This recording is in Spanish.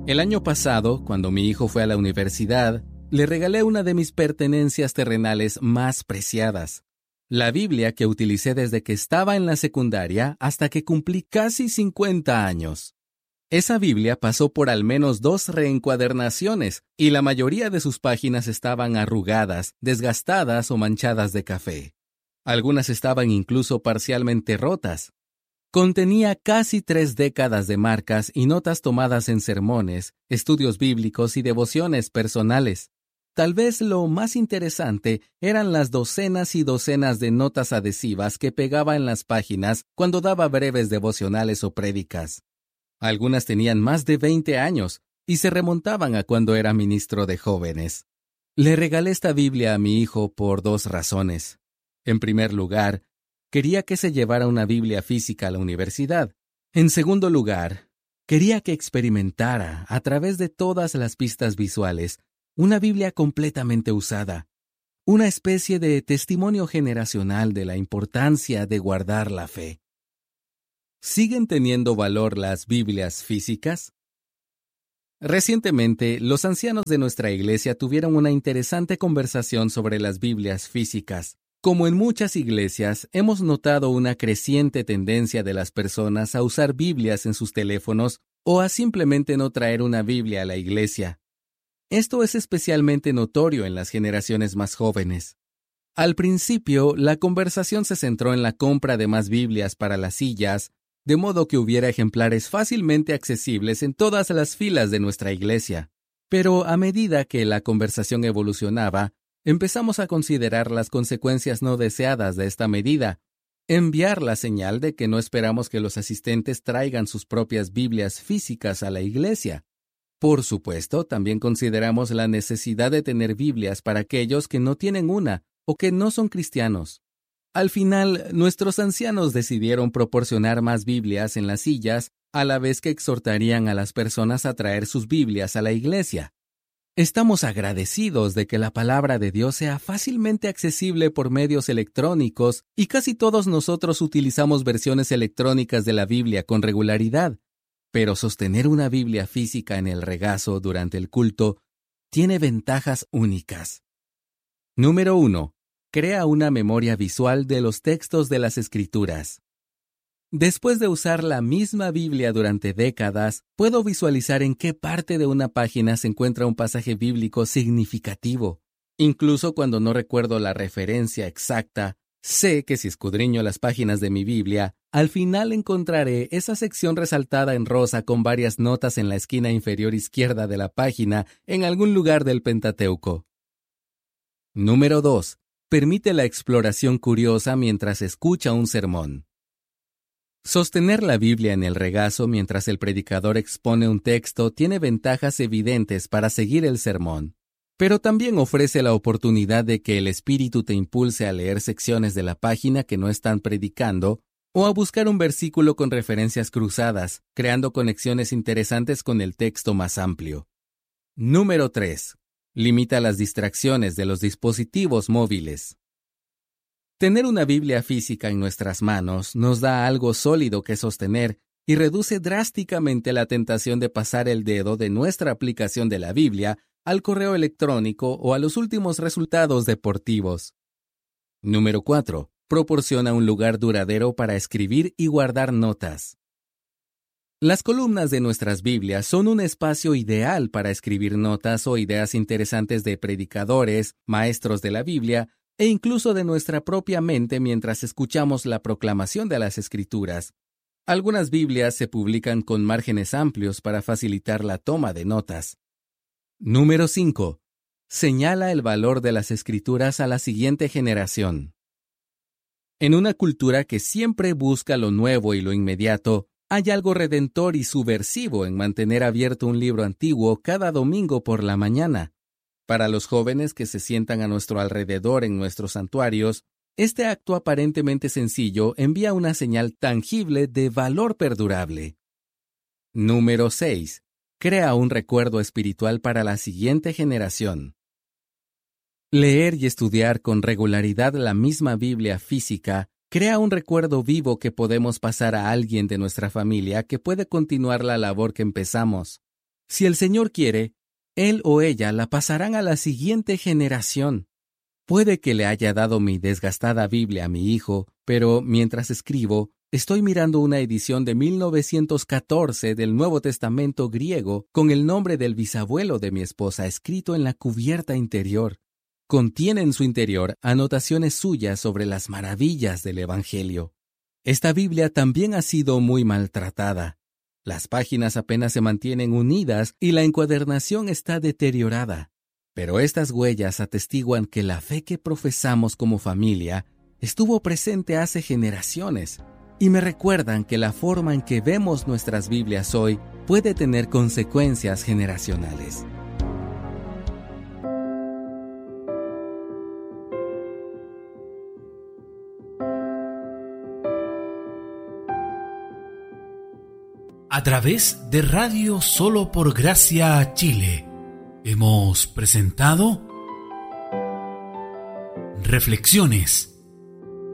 El año pasado, cuando mi hijo fue a la universidad, le regalé una de mis pertenencias terrenales más preciadas, la Biblia que utilicé desde que estaba en la secundaria hasta que cumplí casi 50 años. Esa Biblia pasó por al menos 2 reencuadernaciones y la mayoría de sus páginas estaban arrugadas, desgastadas o manchadas de café. Algunas estaban incluso parcialmente rotas. Contenía casi 3 décadas de marcas y notas tomadas en sermones, estudios bíblicos y devociones personales. Tal vez lo más interesante eran las docenas y docenas de notas adhesivas que pegaba en las páginas cuando daba breves devocionales o prédicas. Algunas tenían más de 20 años y se remontaban a cuando era ministro de jóvenes. Le regalé esta Biblia a mi hijo por 2 razones. En primer lugar, quería que se llevara una Biblia física a la universidad. En segundo lugar, quería que experimentara, a través de todas las pistas visuales, una Biblia completamente usada, una especie de testimonio generacional de la importancia de guardar la fe. ¿Siguen teniendo valor las Biblias físicas? Recientemente, los ancianos de nuestra iglesia tuvieron una interesante conversación sobre las Biblias físicas. Como en muchas iglesias, hemos notado una creciente tendencia de las personas a usar Biblias en sus teléfonos o a simplemente no traer una Biblia a la iglesia. Esto es especialmente notorio en las generaciones más jóvenes. Al principio, la conversación se centró en la compra de más Biblias para las sillas, de modo que hubiera ejemplares fácilmente accesibles en todas las filas de nuestra iglesia. Pero a medida que la conversación evolucionaba, empezamos a considerar las consecuencias no deseadas de esta medida, enviar la señal de que no esperamos que los asistentes traigan sus propias Biblias físicas a la iglesia. Por supuesto, también consideramos la necesidad de tener Biblias para aquellos que no tienen una o que no son cristianos. Al final, nuestros ancianos decidieron proporcionar más Biblias en las sillas, a la vez que exhortarían a las personas a traer sus Biblias a la iglesia. Estamos agradecidos de que la palabra de Dios sea fácilmente accesible por medios electrónicos y casi todos nosotros utilizamos versiones electrónicas de la Biblia con regularidad. Pero sostener una Biblia física en el regazo durante el culto tiene ventajas únicas. Número 1. Crea una memoria visual de los textos de las Escrituras. Después de usar la misma Biblia durante décadas, puedo visualizar en qué parte de una página se encuentra un pasaje bíblico significativo. Incluso cuando no recuerdo la referencia exacta, sé que si escudriño las páginas de mi Biblia, al final encontraré esa sección resaltada en rosa con varias notas en la esquina inferior izquierda de la página en algún lugar del Pentateuco. Número 2. Permite la exploración curiosa mientras escucha un sermón. Sostener la Biblia en el regazo mientras el predicador expone un texto tiene ventajas evidentes para seguir el sermón, pero también ofrece la oportunidad de que el Espíritu te impulse a leer secciones de la página que no están predicando o a buscar un versículo con referencias cruzadas, creando conexiones interesantes con el texto más amplio. Número 3. Limita las distracciones de los dispositivos móviles. Tener una Biblia física en nuestras manos nos da algo sólido que sostener y reduce drásticamente la tentación de pasar el dedo de nuestra aplicación de la Biblia al correo electrónico o a los últimos resultados deportivos. Número 4. Proporciona un lugar duradero para escribir y guardar notas. Las columnas de nuestras Biblias son un espacio ideal para escribir notas o ideas interesantes de predicadores, maestros de la Biblia, e incluso de nuestra propia mente mientras escuchamos la proclamación de las Escrituras. Algunas Biblias se publican con márgenes amplios para facilitar la toma de notas. Número 5. Señala el valor de las Escrituras a la siguiente generación. En una cultura que siempre busca lo nuevo y lo inmediato, hay algo redentor y subversivo en mantener abierto un libro antiguo cada domingo por la mañana. Para los jóvenes que se sientan a nuestro alrededor en nuestros santuarios, este acto aparentemente sencillo envía una señal tangible de valor perdurable. Número 6. Crea un recuerdo espiritual para la siguiente generación. Leer y estudiar con regularidad la misma Biblia física crea un recuerdo vivo que podemos pasar a alguien de nuestra familia que puede continuar la labor que empezamos. Si el Señor quiere, él o ella la pasarán a la siguiente generación. Puede que le haya dado mi desgastada Biblia a mi hijo, pero mientras escribo, estoy mirando una edición de 1914 del Nuevo Testamento griego con el nombre del bisabuelo de mi esposa escrito en la cubierta interior. Contiene en su interior anotaciones suyas sobre las maravillas del Evangelio. Esta Biblia también ha sido muy maltratada. Las páginas apenas se mantienen unidas y la encuadernación está deteriorada. Pero estas huellas atestiguan que la fe que profesamos como familia estuvo presente hace generaciones y me recuerdan que la forma en que vemos nuestras Biblias hoy puede tener consecuencias generacionales. A través de Radio Solo por Gracia Chile, hemos presentado Reflexiones